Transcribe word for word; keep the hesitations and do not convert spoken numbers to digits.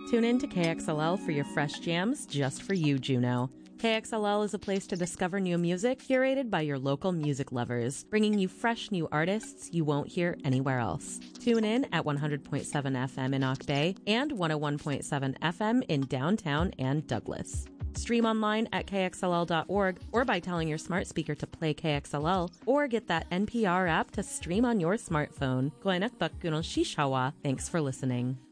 Tune in to K X L L for your fresh jams just for you, Juneau. K X L L is a place to discover new music curated by your local music lovers, bringing you fresh new artists you won't hear anywhere else. Tune in at one hundred point seven F M in Ock Bay and one oh one point seven F M in downtown and Douglas. Stream online at K X L L dot org or by telling your smart speaker to play K X L L, or get that N P R app to stream on your smartphone. Thanks for listening.